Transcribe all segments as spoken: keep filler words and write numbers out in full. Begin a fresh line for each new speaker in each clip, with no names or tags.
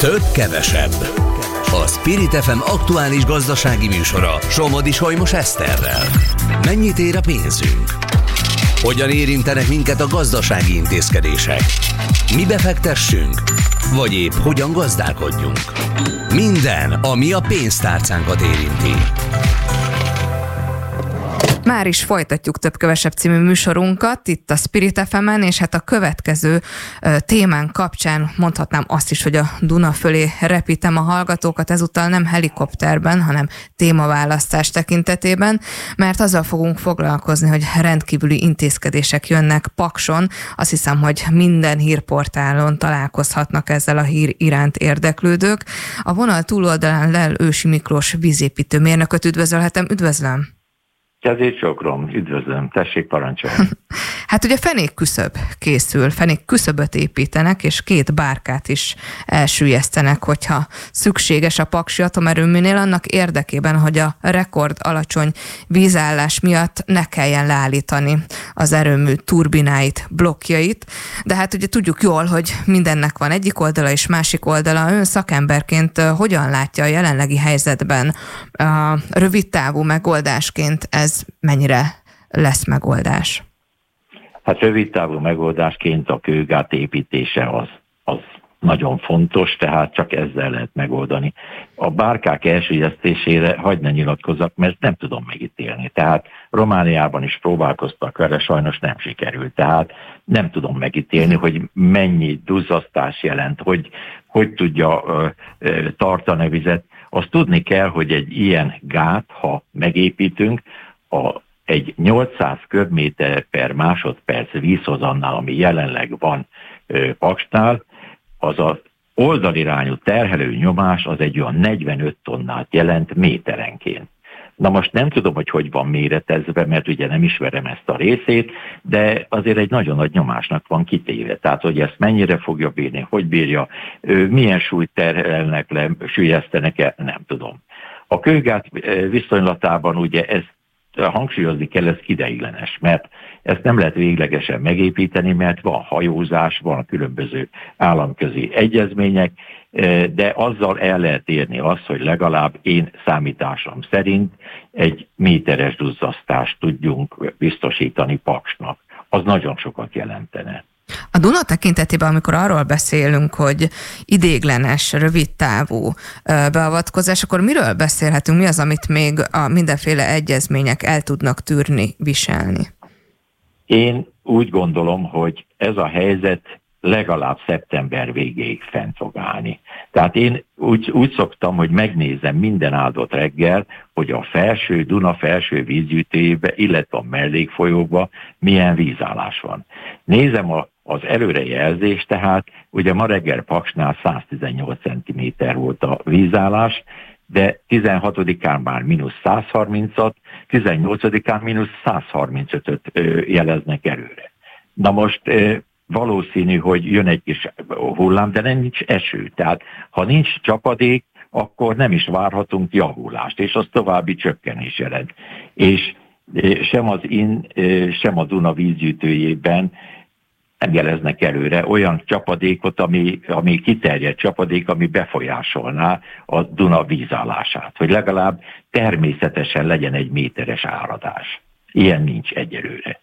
Több kevesebb. A Spirit ef em aktuális gazdasági műsora Somodi Solymos Eszterrel. Mennyit ér a pénzünk? Hogyan érintenek minket a gazdasági intézkedések? Mi befektessünk? Vagy épp hogyan gazdálkodjunk? Minden, ami a pénztárcánkat érinti.
Már is folytatjuk Több-kevesebb című műsorunkat itt a Spirit ef emen, és hát a következő uh, témán kapcsán mondhatnám azt is, hogy a Duna fölé repítem a hallgatókat, ezúttal nem helikopterben, hanem témaválasztás tekintetében, mert azzal fogunk foglalkozni, hogy rendkívüli intézkedések jönnek Pakson. Azt hiszem, hogy minden hírportálon találkozhatnak ezzel a hír iránt érdeklődők. A vonal túloldalán Lel Ősi Miklós vízépítő mérnököt üdvözölhetem. Üdvözlöm!
Kezét csokrom, üdvözlöm, tessék parancsolni.
Hát ugye fenékküszöb készül, fenékküszöböt építenek, és két bárkát is elsüllyesztenek, hogyha szükséges a paksi atomerőműnél, annak érdekében, hogy a rekord alacsony vízállás miatt ne kelljen leállítani az erőmű turbináit, blokkjait. De hát ugye tudjuk jól, hogy mindennek van egyik oldala és másik oldala. Ön szakemberként hogyan látja a jelenlegi helyzetben a rövidtávú megoldásként ez mennyire lesz megoldás?
Hát rövid távú megoldásként a kőgát építése az, az nagyon fontos, tehát csak ezzel lehet megoldani. A bárkák elsüllyesztésére hagyd ne nyilatkozzak, mert nem tudom megítélni. Tehát Romániában is próbálkoztak vele, sajnos nem sikerült. Tehát nem tudom megítélni, hogy mennyi duzzasztás jelent, hogy, hogy tudja ö, ö, tartani a vizet. Azt tudni kell, hogy egy ilyen gát, ha megépítünk, a egy nyolcszáz köbméter per másodperc vízhozamnál, ami jelenleg van ö, Paksnál, az az oldalirányú terhelő nyomás az egy olyan negyvenöt tonnát jelent méterenként. Na most nem tudom, hogy hogy van méretezve, mert ugye nem ismerem ezt a részét, de azért egy nagyon nagy nyomásnak van kitéve. Tehát, hogy ezt mennyire fogja bírni, hogy bírja, ö, milyen súlyt terhelnek le, süllyesztenek el, nem tudom. A kőgát viszonylatában ugye ez hangsúlyozni kell, ez ideiglenes, mert ezt nem lehet véglegesen megépíteni, mert van hajózás, van különböző államközi egyezmények, de azzal el lehet érni azt, hogy legalább én számításom szerint egy méteres duzzasztást tudjunk biztosítani Paksnak. Az nagyon sokat jelentene.
A Duna tekintetében, amikor arról beszélünk, hogy idéglenes, rövidtávú beavatkozás, akkor miről beszélhetünk? Mi az, amit még a mindenféle egyezmények el tudnak tűrni, viselni?
Én úgy gondolom, hogy ez a helyzet legalább szeptember végéig fent fog állni. Tehát én úgy, úgy szoktam, hogy megnézem minden áldott reggel, hogy a felső Duna felső vízgyűjtőjébe, illetve a mellékfolyókba milyen vízállás van. Nézem a az előrejelzés, tehát ugye ma reggel Paksnál száztizennyolc centiméter volt a vízállás, de tizenhatodikán már mínusz százharmincot, tizennyolcadikán mínusz százharmincötöt jeleznek előre. Na most valószínű, hogy jön egy kis hullám, de nem nincs eső. Tehát ha nincs csapadék, akkor nem is várhatunk javulást, és az további csökkenés jelent. És sem az Inn, sem a Duna vízgyűjtőjében nem jeleznek előre olyan csapadékot, ami, ami kiterjedt csapadék, ami befolyásolná a Duna vízállását, hogy legalább természetesen legyen egy méteres áradás. Ilyen nincs egyelőre.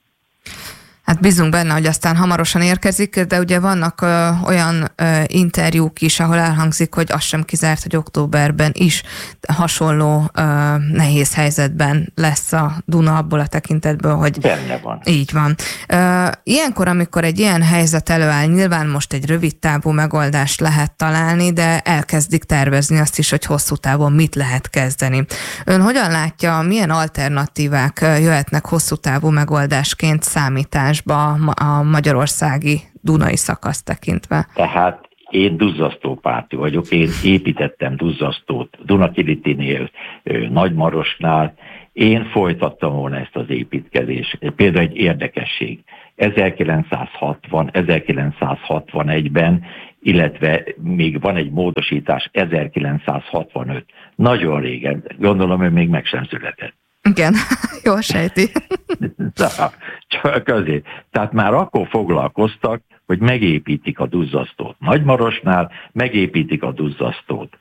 Hát bízunk benne, hogy aztán hamarosan érkezik, de ugye vannak ö, olyan ö, interjúk is, ahol elhangzik, hogy az sem kizárt, hogy októberben is hasonló ö, nehéz helyzetben lesz a Duna abból a tekintetből, hogy
benne van.
Így van. Ö, ilyenkor, amikor egy ilyen helyzet előáll, nyilván most egy rövid távú megoldást lehet találni, de elkezdik tervezni azt is, hogy hosszú távon mit lehet kezdeni. Ön hogyan látja, milyen alternatívák jöhetnek hosszú távú megoldásként számításba a magyarországi dunai szakaszt tekintve?
Tehát én duzzasztó párti vagyok, én építettem duzzasztót Dunakilitinél, Nagymarosnál, én folytattam volna ezt az építkezést. Például egy érdekesség. ezerkilencszázhatvan ezerkilencszázhatvanegyben, illetve még van egy módosítás ezerkilencszázhatvanöt. Nagyon régen, gondolom, hogy még meg sem született.
Igen, jól sejti.
Csak azért. Tehát már akkor foglalkoztak, hogy megépítik a duzzasztót Nagymarosnál, megépítik a duzzasztót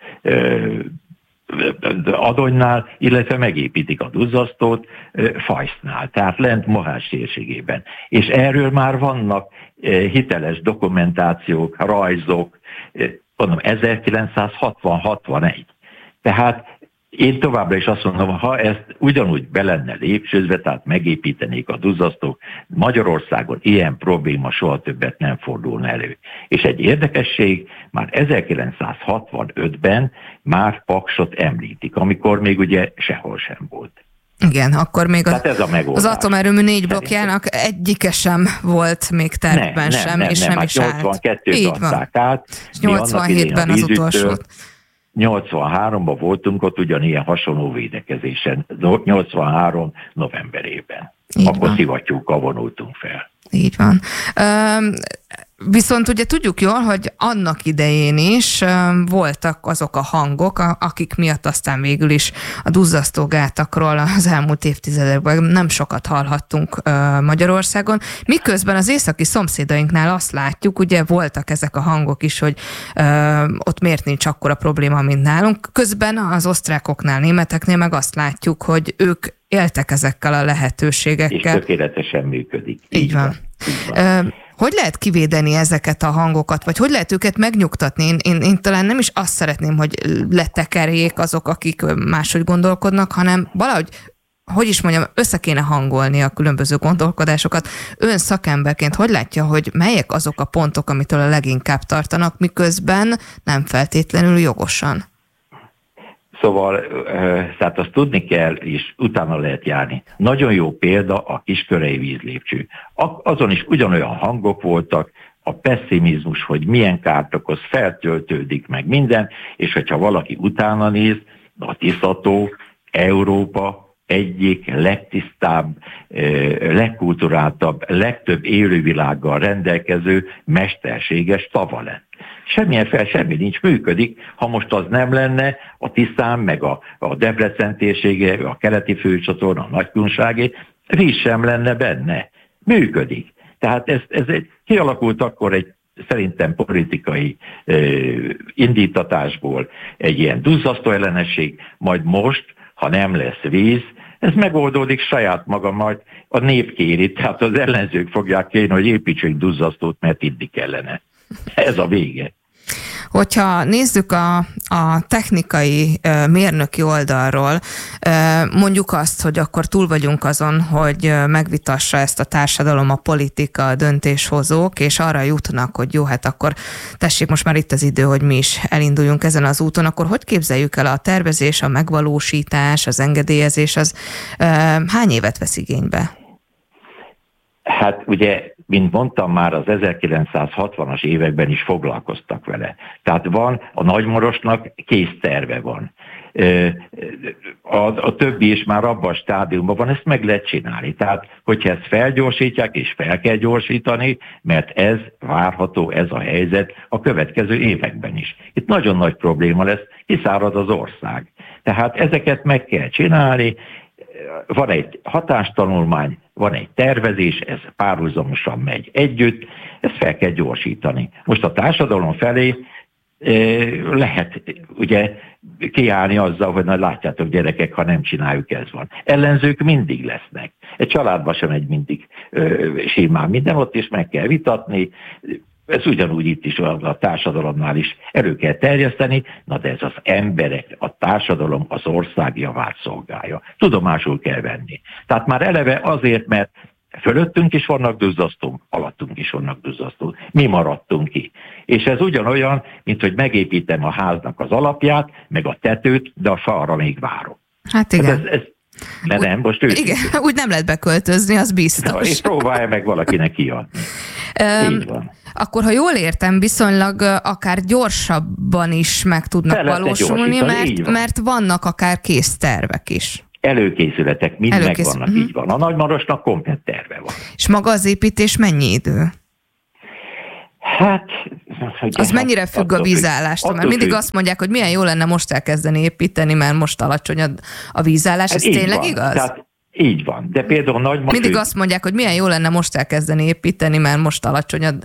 Adonynál, illetve megépítik a duzzasztót Fajsznál, tehát lent Mohács térségében. És erről már vannak hiteles dokumentációk, rajzok, mondom, ezerkilencszázhatvan-hatvanegy. Tehát én továbbra is azt mondom, ha ezt ugyanúgy be lenne lépcsőzve, tehát megépítenék a duzzasztók, Magyarországon ilyen probléma soha többet nem fordulna elő. És egy érdekesség, már ezerkilencszázhatvanötben már Paksot említik, amikor még ugye sehol sem volt.
Igen, akkor még az,
ez a
az atomerőmű négy blokkjának egyike sem volt még tervben
nem,
sem,
nem,
és
nem,
nem
hát
is állt.
nyolcvankettőt adták át.
nyolcvanhétben az utolsó.
nyolcvanháromban voltunk ott ugyanilyen hasonló védekezésen, nyolcvanhárom novemberében. Így Akkor van. Szivattyúkkal vonultunk fel.
Így van. Üm, viszont ugye tudjuk jól, hogy annak idején is üm, voltak azok a hangok, a, akik miatt aztán végül is a duzzasztógátakról az elmúlt évtizedekben nem sokat hallhattunk üm, Magyarországon. Miközben az északi szomszédainknál azt látjuk, ugye voltak ezek a hangok is, hogy üm, ott miért nincs akkora probléma, mint nálunk. Közben az osztrákoknál, németeknél meg azt látjuk, hogy ők éltek ezekkel a lehetőségekkel.
És tökéletesen működik.
Így, Így van. van. Így van. Hogy lehet kivédeni ezeket a hangokat, vagy hogy lehet őket megnyugtatni? Én, én, én talán nem is azt szeretném, hogy letekerjék azok, akik máshogy gondolkodnak, hanem valahogy, hogy is mondjam, össze kéne hangolni a különböző gondolkodásokat. Ön szakemberként hogy látja, hogy melyek azok a pontok, amitől a leginkább tartanak, miközben nem feltétlenül jogosan?
Szóval, tehát azt tudni kell, és utána lehet járni. Nagyon jó példa a Kiskörei vízlépcső. Azon is ugyanolyan hangok voltak, a pessimizmus, hogy milyen kárt okoz, feltöltődik meg minden, és hogyha valaki utána néz, a Tisza-tó Európa egyik legtisztább, legkulturáltabb, legtöbb élővilággal rendelkező mesterséges tava lett. Semmilyen fel, semmi nincs, működik. Ha most az nem lenne, a Tiszán, meg a, a Debrecen térsége, a keleti főcsatorna, a Nagykunságé, víz sem lenne benne. Működik. Tehát ez, ez egy, kialakult akkor egy szerintem politikai eh, indítatásból egy ilyen duzzasztó ellenesség, majd most, ha nem lesz víz, ez megoldódik saját maga, majd a nép kéri, tehát az ellenzők fogják kérni, hogy építsünk duzzasztót, mert idni kellene. Ez a vége.
Hogyha nézzük a, a technikai mérnöki oldalról, mondjuk azt, hogy akkor túl vagyunk azon, hogy megvitassa ezt a társadalom, a politika, a döntéshozók, és arra jutnak, hogy jó, hát akkor tessék, most már itt az idő, hogy mi is elinduljunk ezen az úton, akkor hogy képzeljük el a tervezés, a megvalósítás, az engedélyezés, az hány évet vesz igénybe?
Hát ugye, mint mondtam, már az ezerkilencszázhatvanas években is foglalkoztak vele. Tehát van, a Nagymarosnak kész terve van. A, a többi is már abban a stádiumban van, ezt meg lehet csinálni. Tehát, hogyha ezt felgyorsítják, és fel kell gyorsítani, mert ez várható, ez a helyzet a következő években is. Itt nagyon nagy probléma lesz, kiszárad az ország. Tehát ezeket meg kell csinálni, van egy hatástanulmány, van egy tervezés, ez párhuzamosan megy együtt, ezt fel kell gyorsítani. Most a társadalom felé lehet ugye kiállni azzal, hogy na látjátok gyerekek, ha nem csináljuk, ez van. Ellenzők mindig lesznek. Egy családban sem egy mindig simán minden, ott is meg kell vitatni, ez ugyanúgy itt is, a társadalomnál is elő kell terjeszteni, na de ez az emberek, a társadalom, az ország javát szolgálja. Tudomásul kell venni. Tehát már eleve azért, mert fölöttünk is vannak duzzasztók, alattunk is vannak duzzasztók. Mi maradtunk ki. És ez ugyanolyan, mint hogy megépítem a háznak az alapját, meg a tetőt, de a falra még várok.
Hát igen. Hát ez, ez,
de úgy, nem, most őszintén.
Igen, úgy nem lehet beköltözni, az biztos.
Na, és próbálja meg valakinek kiadni. Um, Így van.
Akkor, ha jól értem, viszonylag akár gyorsabban is meg tudnak valósulni, mert, mert vannak akár kész tervek is.
Előkészületek mind Előkész... megvannak, uh-huh. Így van. A Nagymarosnak komplett terve van.
És maga az építés mennyi idő?
Hát... Ugye,
az mennyire függ a vízállástól? Mert mindig függ. Azt mondják, hogy milyen jó lenne most elkezdeni építeni, mert most alacsony a vízállás. Ez hát tényleg van. Igaz? Tehát
így van. De például Nagymaros...
Mindig azt mondják, hogy milyen jó lenne most elkezdeni építeni, mert most alacsony